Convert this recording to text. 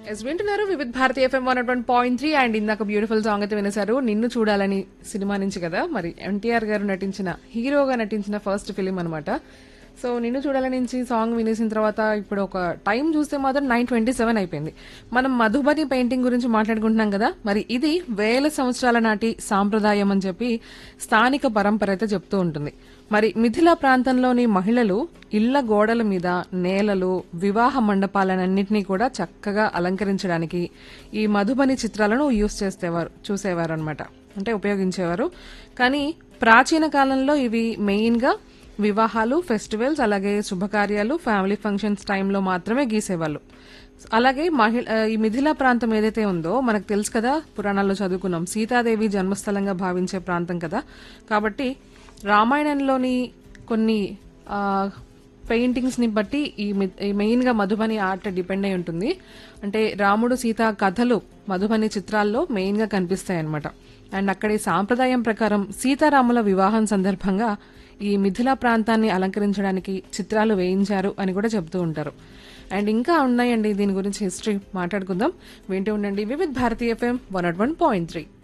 Yes వింటున్నారు Vividh Bharati FM 101.3 and ఇందాక beautiful song అయితే వినేశారు నిన్ను చూడాలని సినిమా నుంచి కదా మరి ఎన్టీఆర్ గారు నటించిన హీరోగా నటించిన ఫస్ట్ ఫిలిం అన్నమాట. సో నిన్ను చూడాలని నుంచి సాంగ్ వినేసిన తర్వాత ఇప్పుడు ఒక టైం చూస్తే మాత్రం 9:27 అయిపోయింది. మనం మధుబని పెయింటింగ్ గురించి మాట్లాడుకుంటున్నాం కదా, మరి ఇది వేల సంవత్సరాల నాటి సాంప్రదాయం అని చెప్పి స్థానిక పరంపర అయితే చెప్తూ ఉంటుంది. మరి మిథిలా ప్రాంతంలోని మహిళలు ఇళ్ల గోడల మీద నేలలు వివాహ మండపాలన్నింటినీ కూడా చక్కగా అలంకరించడానికి ఈ మధుబని చిత్రాలను చూసేవారు అనమాట, అంటే ఉపయోగించేవారు. కానీ ప్రాచీన కాలంలో ఇవి మెయిన్ గా వివాహాలు, ఫెస్టివల్స్, అలాగే శుభకార్యాలు, ఫ్యామిలీ ఫంక్షన్స్ టైంలో మాత్రమే గీసేవాళ్ళు. అలాగే ఈ మిథిలా ప్రాంతం ఏదైతే ఉందో మనకు తెలుసు కదా, పురాణాల్లో చదువుకున్నాం, సీతాదేవి జన్మస్థలంగా భావించే ప్రాంతం కదా. కాబట్టి రామాయణంలోని కొన్ని పెయింటింగ్స్ ని బట్టి ఈ మెయిన్ గా మధుబని ఆర్ట్ డిపెండ్ అయి ఉంటుంది. అంటే రాముడు సీత కథలు మధుబని చిత్రాల్లో మెయిన్ గా కనిపిస్తాయి అన్నమాట. అండ్ అక్కడి సాంప్రదాయం ప్రకారం సీతారాముల వివాహం సందర్భంగా ఈ మిథిలా ప్రాంతాన్ని అలంకరించడానికి చిత్రాలు వేయించారు అని కూడా చెప్తూ ఉంటారు. అండ్ ఇంకా ఉన్నాయండి దీని గురించి హిస్టరీ మాట్లాడుకుందాం. వింటూ ఉండండి వివిధ్ భారతి ఎఫ్ఎం 101.3.